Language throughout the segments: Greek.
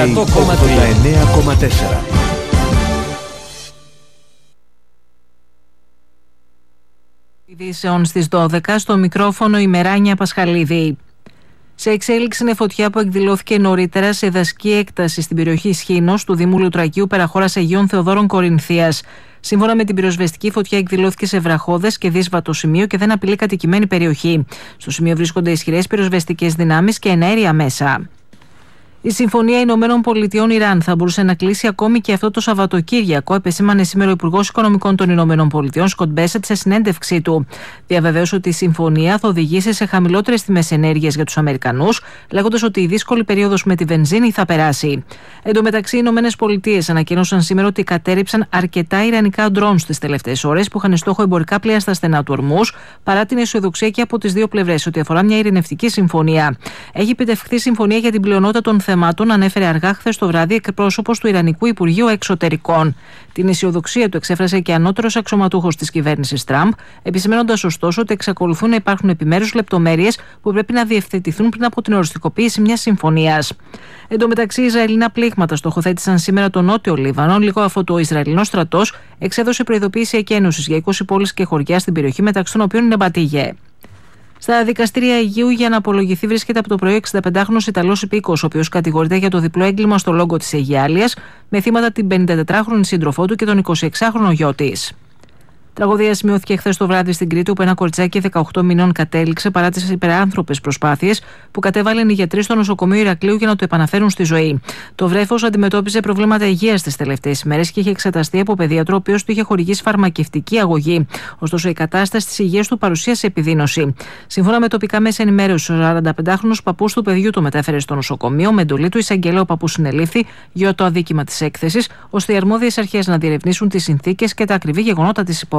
89,4. Ειδήσεων στις 12, στο μικρόφωνο η Μεράνια Πασχαλίδη. Σε εξέλιξη είναι φωτιά που εκδηλώθηκε νωρίτερα σε δασική έκταση στην περιοχή Σχήνος του Δήμου Λουτρακίου, Περαχώρας Αγίων Θεοδόρων Κορινθίας. Σύμφωνα με την πυροσβεστική, φωτιά εκδηλώθηκε σε βραχώδες και δύσβατο σημείο και δεν απειλεί κατοικημένη περιοχή. Στο σημείο βρίσκονται ισχυρές πυροσβεστικές δυνάμεις και εναέρια μέσα. Η Συμφωνία Ηνωμένων Πολιτειών Ιράν θα μπορούσε να κλείσει ακόμη και αυτό το Σαββατοκύριακο, επεσήμανε σήμερα ο Υπουργός Οικονομικών των Ηνωμένων Πολιτειών, Σκοτ Μπέσετ, σε συνέντευξή του. Διαβεβαίωσε ότι η συμφωνία θα οδηγήσει σε χαμηλότερες τιμές ενέργειας για τους Αμερικανούς, λέγοντας ότι η δύσκολη περίοδος με τη βενζίνη θα περάσει. Εν τω μεταξύ, οι Ηνωμένες Πολιτείες ανακοίνωσαν σήμερα ότι κατέρριψαν αρκετά ιρανικά ντρόουν τις τελευταίες ώρες που είχαν στόχο εμπορικά πλοία στα στενά του Ορμούζ, παρά την αισιοδοξία και από τις δύο πλευρές ότι αφορά μια ειρηνευτική συμφωνία. Έχει επιτευχθεί συμφωνία για την πλειονότητα των θεμάτων, ανέφερε αργά χθες το βράδυ εκπρόσωπος του Ιρανικού Υπουργείου Εξωτερικών. Την αισιοδοξία του εξέφρασε και ανώτερος αξιωματούχος της κυβέρνησης Τραμπ, επισημένοντας ωστόσο ότι εξακολουθούν να υπάρχουν επιμέρους λεπτομέρειες που πρέπει να διευθετηθούν πριν από την οριστικοποίηση μιας συμφωνίας. Εν τω μεταξύ, Ισραηλινά πλήγματα στοχοθέτησαν σήμερα το νότιο Λίβανο, λίγο αφού το Ισραηλινός στρατός εξέδωσε προειδοποίηση εκένωσης για 20 πόλεις και χωριά στην περιοχή, μεταξύ των οποίων είναι Μπατίγε. Στα δικαστήρια Αιγείου για να απολογηθεί βρίσκεται από το πρωί 65χρονος Ιταλός υπήκοος, ο οποίος κατηγορείται για το διπλό έγκλημα στο λόγκο της Αιγιάλειας, με θύματα την 54χρονη σύντροφό του και τον 26χρονο γιο της. Τραγωδία σημειώθηκε χθες το βράδυ στην Κρήτη, όπου ένα κοριτσάκι 18 μηνών κατέληξε παρά τις υπεράνθρωπες προσπάθειες που κατέβαλαν οι γιατροί στο νοσοκομείο Ηρακλείου για να το επαναφέρουν στη ζωή. Το βρέφος αντιμετώπιζε προβλήματα υγείας τις τελευταίες ημέρες και είχε εξεταστεί από παιδίατρο, ο οποίος του είχε χορηγήσει φαρμακευτική αγωγή. Ωστόσο, η κατάσταση της υγείας του παρουσίασε επιδείνωση. Σύμφωνα με τοπικά μέσα ενημέρωσης, ο 45χρονος παππούς του παιδιού το μετέφερε στο νοσοκομείο. Με εντολή του εισαγγελέα, ο παππούς συνελήφθη για το αδίκημα της έκθεσης, ώστε οι αρμόδιες αρχές να διερευνήσουν τις συνθήκες και τα ακριβή γεγονότα της υπόθεσης.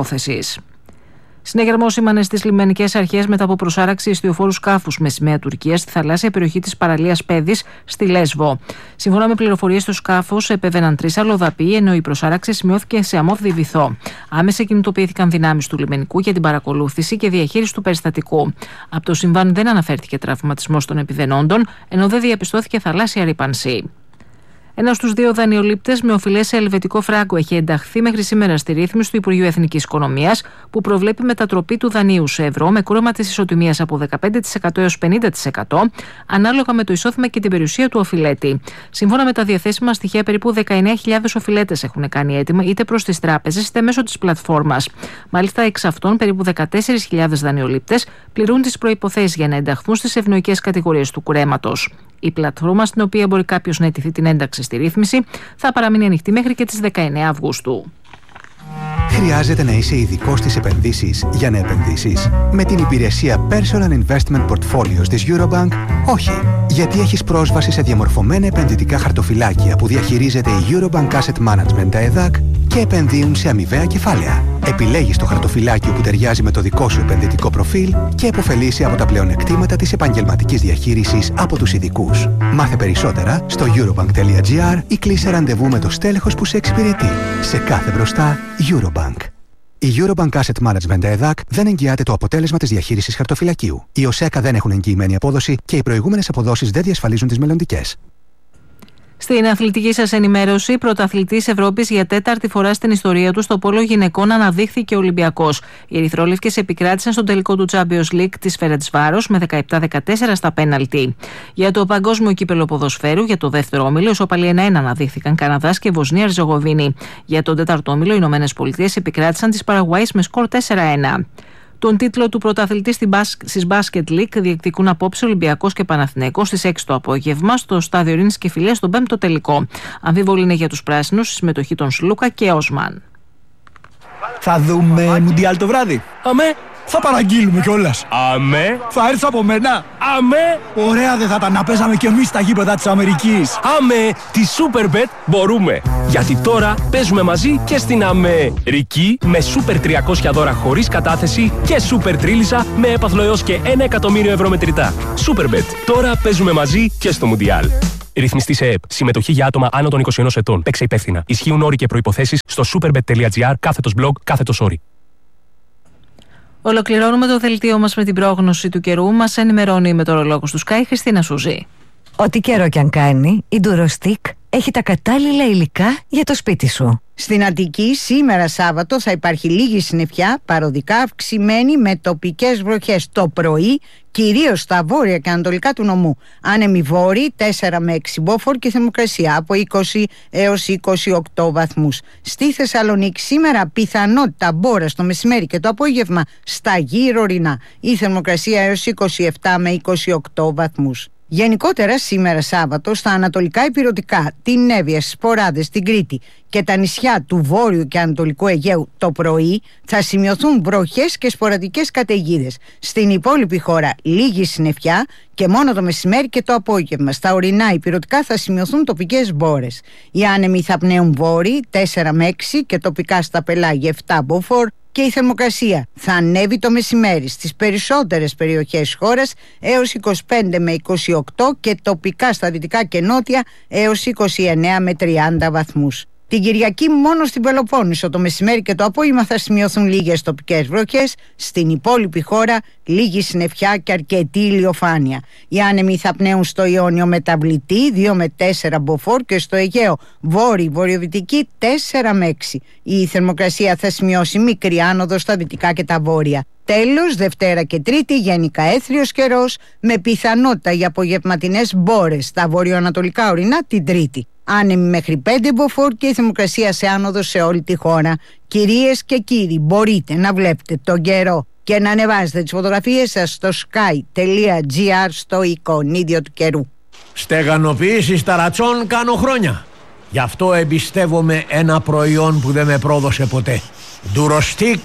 Συνεγερμόσημανε στις λιμενικές αρχές μετά από προσάραξη ιστιοφόρου σκάφους με σημαία Τουρκίας στη θαλάσσια περιοχή της παραλίας Πέδης στη Λέσβο. Σύμφωνα με πληροφορίες, στο σκάφος επέβαιναν 3 αλλοδαποί, ενώ η προσάραξη σημειώθηκε σε αμμώδη βυθό. Άμεσα κινητοποιήθηκαν δυνάμεις του λιμενικού για την παρακολούθηση και διαχείριση του περιστατικού. Από το συμβάν δεν αναφέρθηκε τραυματισμός των επιδενόντων, ενώ δεν διαπιστώθηκε θαλάσσια ρύπανση. Ένας στους 2 δανειολήπτες με οφειλές σε ελβετικό φράγκο έχει ενταχθεί μέχρι σήμερα στη ρύθμιση του Υπουργείου Εθνικής Οικονομίας, που προβλέπει μετατροπή του δανείου σε ευρώ με κούρεμα της ισοτιμίας από 15% έως 50%, ανάλογα με το εισόδημα και την περιουσία του οφειλέτη. Σύμφωνα με τα διαθέσιμα στοιχεία, περίπου 19.000 οφειλέτες έχουν κάνει αίτημα είτε προς τις τράπεζες είτε μέσω της πλατφόρμας. Μάλιστα, εξ αυτών, περίπου 14.000 δανειολήπτες πληρούν τις προϋποθέσεις για να ενταχθούν στις ευνοϊκές κατηγορίες του κουρέματος. Η πλατφόρμα, στην οποία μπορεί κάποιος να αιτηθεί την ένταξη στη ρύθμιση, θα παραμείνει ανοιχτή μέχρι και τις 19 Αυγούστου. Χρειάζεται να είσαι ειδικός στις επενδύσεις για να επενδύσεις? Με την υπηρεσία Personal Investment Portfolios της Eurobank, όχι. Γιατί έχεις πρόσβαση σε διαμορφωμένα επενδυτικά χαρτοφυλάκια που διαχειρίζεται η Eurobank Asset Management, τα ΕΔΑΚ, και επενδύουν σε αμοιβαία κεφάλαια. Επιλέγεις το χαρτοφυλάκιο που ταιριάζει με το δικό σου επενδυτικό προφίλ και επωφελείσαι από τα πλεονεκτήματα της επαγγελματικής διαχείρισης από τους ειδικούς. Μάθε περισσότερα στο eurobank.gr ή κλείσε ραντεβού με το στέλεχος που σε εξυπηρετεί. Σε κάθε μπροστά, Eurobank. Η Eurobank Asset Management ΕΔΑΚ δεν εγγυάται το αποτέλεσμα της διαχείρισης χαρτοφυλακίου. Οι ΟΣΕΚΑ δεν έχουν εγγυημένη απόδοση και οι προηγούμενες αποδόσεις δεν διασφαλίζουν τις μελλοντικές. Στην αθλητική σας ενημέρωση, πρωταθλητής Ευρώπης για 4η φορά στην ιστορία του στο πόλο γυναικών αναδείχθηκε ο Ολυμπιακός. Οι ερυθρόλευκες επικράτησαν στον τελικό του Champions League της Φερεντσβάρος με 17-14 στα πέναλτι. Για το παγκόσμιο κύπελο ποδοσφαίρου, για το δεύτερο όμιλο, ισοπαλία 1-1 αναδείχθηκαν Καναδάς και Βοσνία Ερζεγοβίνη. Για τον τέταρτο όμιλο, οι Ηνωμένες Πολιτείες επικράτησαν τις Παραγουάης με σκορ 4-1. Τον τίτλο του πρωταθλητή στις Basket League διεκδικούν απόψε Ολυμπιακός και Παναθηναϊκός στις 6 το απόγευμα στο στάδιο Ειρήνης και Φιλίας στον 5ο τελικό. Αμφίβολη είναι για τους πράσινους η συμμετοχή των Σλούκα και Όσμαν. Θα δούμε Μουντιάλ το βράδυ. Αμέ. Θα παραγγείλουμε κιόλας. Αμέ. Θα έρθει από μένα. Αμέ. Ωραία δεν θα ήταν να παίζαμε κι εμείς στα γήπεδα της Αμερικής. Αμέ. Τη Superbet μπορούμε. Γιατί τώρα παίζουμε μαζί και στην Αμερική με Super 300 δώρα χωρίς κατάθεση και Super Τρίλισσα με έπαθλο έως και 1 εκατομμύριο ευρώ μετρητά. Superbet. Τώρα παίζουμε μαζί και στο Μουντιάλ. Ρυθμιστή σε ΕΕΠ. Συμμετοχή για άτομα άνω των 21 ετών. Παίξε υπεύθυνα. Ισχύουν όροι και προϋποθέσεις στο superbet.gr/blog/όροι. Ολοκληρώνουμε το δελτίο μας με την πρόγνωση του καιρού. Μας ενημερώνει η μετεωρολόγος του Sky, Χριστίνα Σουζή. Ό,τι καιρό κι αν κάνει, η Durostic έχει τα κατάλληλα υλικά για το σπίτι σου. Στην Αττική σήμερα Σάββατο θα υπάρχει λίγη συννεφιά, παροδικά αυξημένη με τοπικές βροχές το πρωί, κυρίως στα βόρεια και ανατολικά του νομού. Άνεμοι βόρειοι 4 με 6 μποφόρ και θερμοκρασία από 20 έως 28 βαθμούς. Στη Θεσσαλονίκη σήμερα πιθανότητα μπόρας το μεσημέρι και το απόγευμα στα γύρω ορεινά. Η θερμοκρασία έως 27 με 28 βαθμούς. Γενικότερα σήμερα Σάββατο στα ανατολικά ηπειρωτικά, την Εύβοια, στις Ποράδες, την Κρήτη και τα νησιά του Βόρειου και Ανατολικού Αιγαίου το πρωί θα σημειωθούν βροχές και σποραδικές καταιγίδες. Στην υπόλοιπη χώρα λίγη συννεφιά και μόνο το μεσημέρι και το απόγευμα. Στα ορεινά ηπειρωτικά θα σημειωθούν τοπικές μπόρες. Οι άνεμοι θα πνέουν βόρειοι 4 με 6 και τοπικά στα πελάγια 7 μποφόρ. Και η θερμοκρασία θα ανέβει το μεσημέρι στις περισσότερες περιοχές χώρας έως 25 με 28 και τοπικά στα δυτικά και νότια έως 29 με 30 βαθμούς. Την Κυριακή μόνο στην Πελοπόννησο το μεσημέρι και το απόγευμα θα σημειωθούν λίγες τοπικές βροχές, στην υπόλοιπη χώρα λίγη συννεφιά και αρκετή ηλιοφάνεια. Οι άνεμοι θα πνέουν στο Ιόνιο μεταβλητή 2 με 4 μποφόρ και στο Αιγαίο βόρειο-βορειοδυτική 4 με 6. Η θερμοκρασία θα σημειώσει μικρή άνοδο στα δυτικά και τα βόρεια. Τέλος, Δευτέρα και Τρίτη γενικά έθριος καιρός με πιθανότητα για απογευματινές μπόρες στα βορειοανατολικά ορεινά την Τρίτη. Άνεμοι μέχρι 5 μποφόρ και η θερμοκρασία σε άνοδο σε όλη τη χώρα. Κυρίες και κύριοι, μπορείτε να βλέπετε τον καιρό και να ανεβάζετε τις φωτογραφίες σας στο sky.gr στο εικονίδιο του καιρού. Στεγανοποίηση ταρατσών κάνω χρόνια. Γι' αυτό εμπιστεύομαι ένα προϊόν που δεν με πρόδωσε ποτέ. Durostic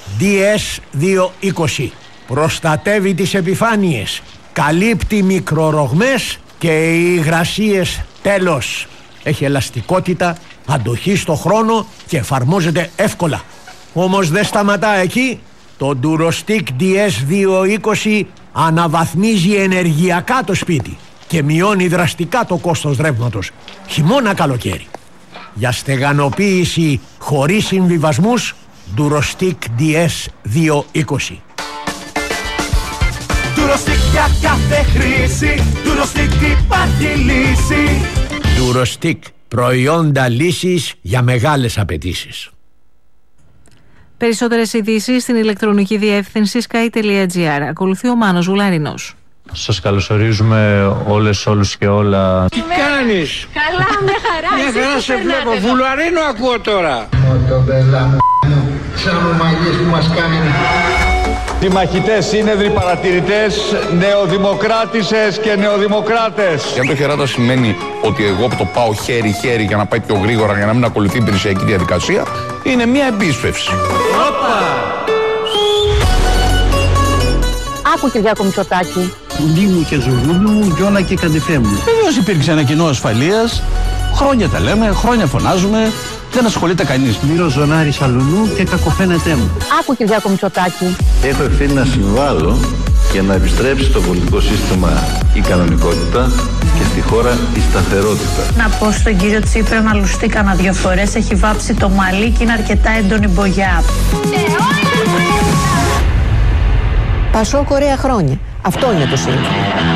DS220. Προστατεύει τις επιφάνειες, καλύπτει μικρορογμές και υγρασίες τέλος. Έχει ελαστικότητα, αντοχή στο χρόνο και εφαρμόζεται εύκολα. Όμως δεν σταματά εκεί. Το Durostic DS220 αναβαθμίζει ενεργειακά το σπίτι και μειώνει δραστικά το κόστος ρεύματος, χειμώνα καλοκαίρι. Για στεγανοποίηση χωρίς συμβιβασμούς, Durostic DS220. Durostic για κάθε χρήση, Durostic υπάρχει λύση. Durostic, προϊόντα λύσης για μεγάλες απαιτήσεις. Περισσότερες ειδήσεις στην ηλεκτρονική διεύθυνση sky.gr. Ακολουθεί ο Μάνος Βουλαρινός. Σας καλωσορίζουμε όλους και όλα. Τι κάνεις? Καλά, με χαρά. Μια χαρά σε βλέπω. Βουλαρίνο ακούω τώρα. Μοτομπέλα μου, σαν ομαγές που μας κάνουν. Συμμαχητές, σύνεδροι, παρατηρητές, νεοδημοκράτησες και νεοδημοκράτες. Και αν το χεράτα σημαίνει ότι εγώ το πάω χέρι-χέρι για να πάει πιο γρήγορα, για να μην ακολουθεί η υπηρεσιακή διαδικασία, είναι μια επίσπευση. Άκου, Κυριάκο Μητσοτάκη. Πουλί μου και ζουρούλου μου, γιώνα και καντιφέ μου. Βεβαίως υπήρξε ένα κοινό ασφαλείας. Χρόνια τα λέμε, χρόνια φωνάζουμε. Δεν ασχολείται κανείς. Μύρο ζωνάρι σαλουνού και κακοφαίνεται μου. Άκου, Κυριάκο Μητσοτάκη. Έχω ευθύνη να συμβάλλω για να επιστρέψει στο πολιτικό σύστημα η κανονικότητα και στη χώρα η σταθερότητα. Να πω στον κύριο Τσίπρα να λουστεί κανένα 2 φορές. Έχει βάψει το μαλλί και είναι αρκετά έντονη μπογιά. Πασόκ ωραία χρόνια. Αυτό είναι το σύνθημα.